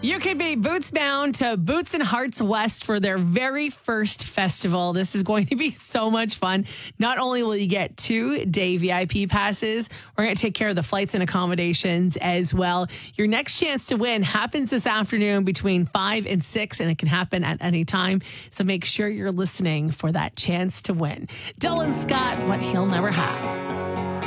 You could be boots bound to Boots and Hearts West for their very first festival. This is going to be so much fun. Not only will you get 2-day VIP passes, we're going to take care of the flights and accommodations as well. Your next chance to win happens this afternoon between 5 and 6, and it can happen at any time. So make sure you're listening for that chance to win. Dylan Scott, What He'll Never Have.